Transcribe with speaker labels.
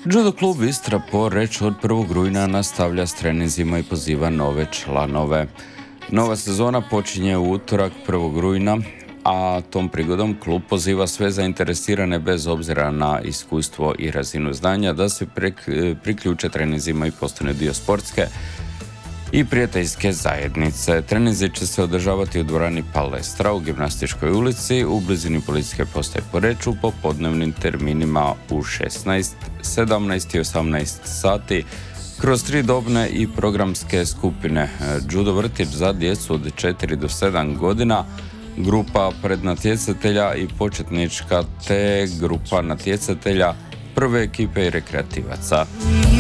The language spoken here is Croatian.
Speaker 1: Judo klub Istra Poreč od 1. rujna nastavlja s treninzima i poziva nove članove. Nova sezona počinje u utorak 1. rujna, a tom prigodom klub poziva sve zainteresirane bez obzira na iskustvo i razinu znanja da se priključe treninzima i postane dio sportske i prijateljske zajednice. Treninzi će se održavati u dvorani Palestra u Gimnastičkoj ulici u blizini policijske postaje Poreč u popodnevnim terminima u 16, 17 i 18 sati kroz 3 dobne i programske skupine: judo vrtić za djecu od 4 do 7 godina, grupa prednatjecatelja i početnička te grupa natjecatelja prve ekipe i rekreativaca.